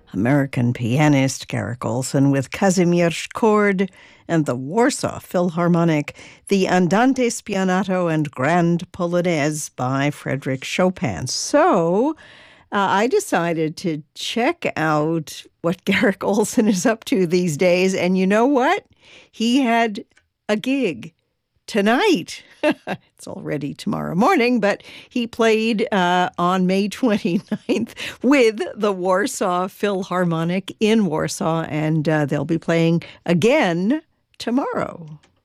American pianist Garrick Ohlson with Kazimierz Chord and the Warsaw Philharmonic, the Andante Spianato and Grand Polonaise by Frédéric Chopin. So I decided to check out what Garrick Ohlson is up to these days. And you know what? He had a gig tonight. It's already tomorrow morning, but he played on May 29th with the Warsaw Philharmonic in Warsaw, and they'll be playing again tomorrow.